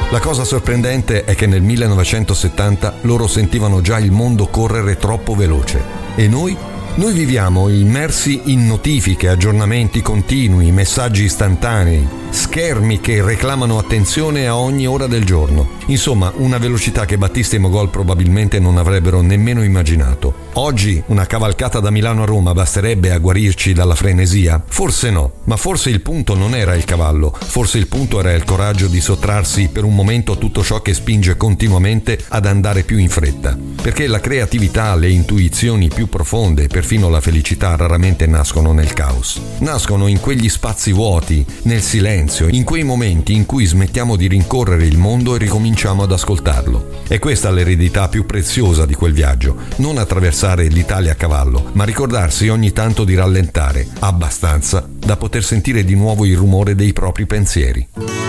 La cosa sorprendente è che nel 1970 loro sentivano già il mondo correre troppo veloce. E noi? Noi viviamo immersi in notifiche, aggiornamenti continui, messaggi istantanei, schermi che reclamano attenzione a ogni ora del giorno. Insomma, una velocità che Battista e Mogol probabilmente non avrebbero nemmeno immaginato. Oggi una cavalcata da Milano a Roma basterebbe a guarirci dalla frenesia? Forse no, ma forse il punto non era il cavallo, forse il punto era il coraggio di sottrarsi per un momento a tutto ciò che spinge continuamente ad andare più in fretta. Perché la creatività, le intuizioni più profonde, perfino la felicità raramente nascono nel caos. Nascono in quegli spazi vuoti, nel silenzio, in quei momenti in cui smettiamo di rincorrere il mondo e ricominciamo ad ascoltarlo. È questa l'eredità più preziosa di quel viaggio, non attraversare l'Italia a cavallo, ma ricordarsi ogni tanto di rallentare, abbastanza da poter sentire di nuovo il rumore dei propri pensieri.